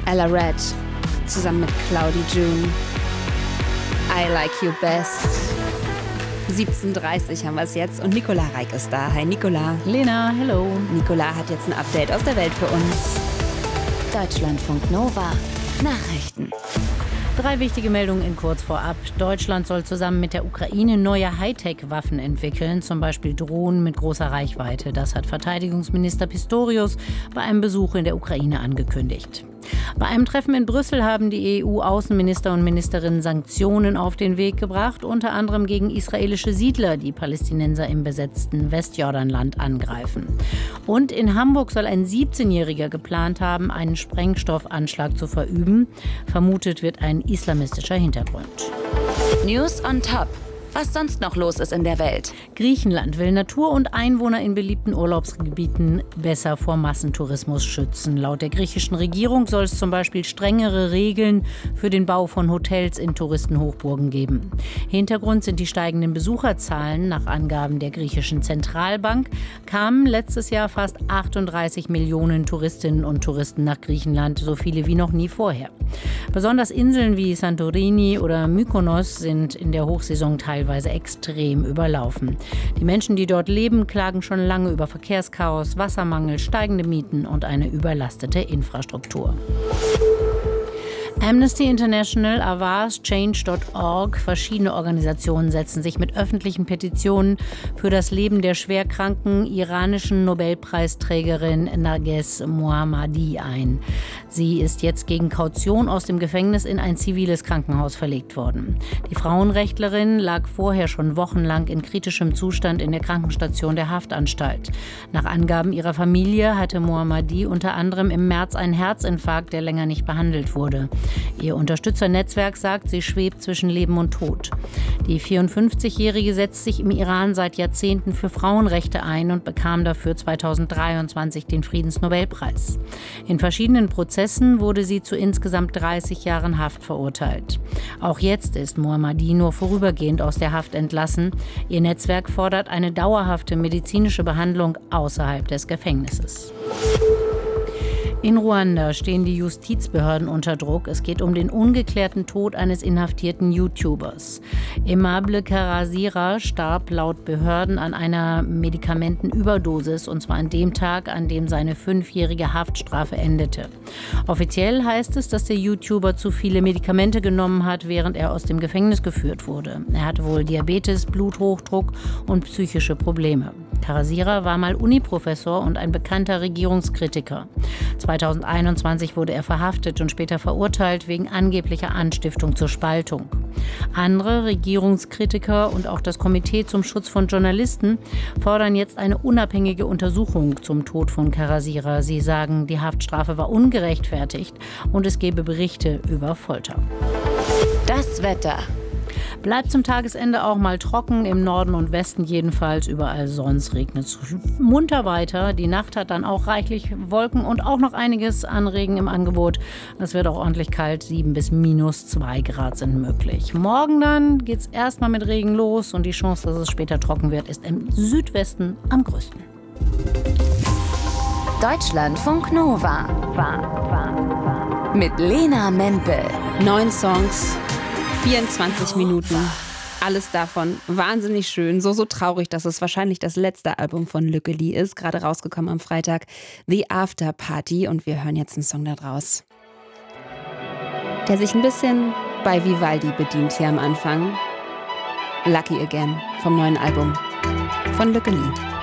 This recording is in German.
Ella Red zusammen mit Cloudy June. I Like You Best. 17:30 haben wir es jetzt und Nicola Reik ist da. Hi Nicola. Lena, hello. Nicola hat jetzt ein Update aus der Welt für uns. Deutschlandfunk Nova. Nachrichten. 3 wichtige Meldungen in kurz vorab. Deutschland soll zusammen mit der Ukraine neue Hightech-Waffen entwickeln, zum Beispiel Drohnen mit großer Reichweite. Das hat Verteidigungsminister Pistorius bei einem Besuch in der Ukraine angekündigt. Bei einem Treffen in Brüssel haben die EU-Außenminister und Ministerinnen Sanktionen auf den Weg gebracht, unter anderem gegen israelische Siedler, die Palästinenser im besetzten Westjordanland angreifen. Und in Hamburg soll ein 17-Jähriger geplant haben, einen Sprengstoffanschlag zu verüben. Vermutet wird ein islamistischer Hintergrund. News on Top. Was sonst noch los ist in der Welt. Griechenland will Natur und Einwohner in beliebten Urlaubsgebieten besser vor Massentourismus schützen. Laut der griechischen Regierung soll es zum Beispiel strengere Regeln für den Bau von Hotels in Touristenhochburgen geben. Hintergrund sind die steigenden Besucherzahlen. Nach Angaben der griechischen Zentralbank kamen letztes Jahr fast 38 Millionen Touristinnen und Touristen nach Griechenland, so viele wie noch nie vorher. Besonders Inseln wie Santorini oder Mykonos sind in der Hochsaison teilweise extrem überlaufen. Die Menschen, die dort leben, klagen schon lange über Verkehrschaos, Wassermangel, steigende Mieten und eine überlastete Infrastruktur. Amnesty International, Avaaz, Change.org, verschiedene Organisationen setzen sich mit öffentlichen Petitionen für das Leben der schwerkranken iranischen Nobelpreisträgerin Narges Mohammadi ein. Sie ist jetzt gegen Kaution aus dem Gefängnis in ein ziviles Krankenhaus verlegt worden. Die Frauenrechtlerin lag vorher schon wochenlang in kritischem Zustand in der Krankenstation der Haftanstalt. Nach Angaben ihrer Familie hatte Mohammadi unter anderem im März einen Herzinfarkt, der länger nicht behandelt wurde. Ihr Unterstützernetzwerk sagt, sie schwebt zwischen Leben und Tod. Die 54-Jährige setzt sich im Iran seit Jahrzehnten für Frauenrechte ein und bekam dafür 2023 den Friedensnobelpreis. In verschiedenen Prozessen wurde sie zu insgesamt 30 Jahren Haft verurteilt. Auch jetzt ist Mohammadi nur vorübergehend aus der Haft entlassen. Ihr Netzwerk fordert eine dauerhafte medizinische Behandlung außerhalb des Gefängnisses. In Ruanda stehen die Justizbehörden unter Druck. Es geht um den ungeklärten Tod eines inhaftierten YouTubers. Aimable Karasira starb laut Behörden an einer Medikamentenüberdosis, und zwar an dem Tag, an dem seine 5-jährige Haftstrafe endete. Offiziell heißt es, dass der YouTuber zu viele Medikamente genommen hat, während er aus dem Gefängnis geführt wurde. Er hatte wohl Diabetes, Bluthochdruck und psychische Probleme. Karasira war mal Uniprofessor und ein bekannter Regierungskritiker. 2021 wurde er verhaftet und später verurteilt wegen angeblicher Anstiftung zur Spaltung. Andere Regierungskritiker und auch das Komitee zum Schutz von Journalisten fordern jetzt eine unabhängige Untersuchung zum Tod von Karasira. Sie sagen, die Haftstrafe war ungerechtfertigt und es gebe Berichte über Folter. Das Wetter. Bleibt zum Tagesende auch mal trocken, im Norden und Westen jedenfalls, überall sonst regnet es munter weiter. Die Nacht hat dann auch reichlich Wolken und auch noch einiges an Regen im Angebot. Es wird auch ordentlich kalt, 7 bis -2 Grad sind möglich. Morgen dann geht es erstmal mit Regen los und die Chance, dass es später trocken wird, ist im Südwesten am größten. Deutschlandfunk Nova. Mit Lena Mempel. 9 Songs, 24 Minuten. Alles davon wahnsinnig schön, so traurig, dass es wahrscheinlich das letzte Album von Lücke Lee ist. Gerade rausgekommen am Freitag, The After Party. Und wir hören jetzt einen Song da draus, der sich ein bisschen bei Vivaldi bedient hier am Anfang. Lucky Again vom neuen Album von Lücke Lee.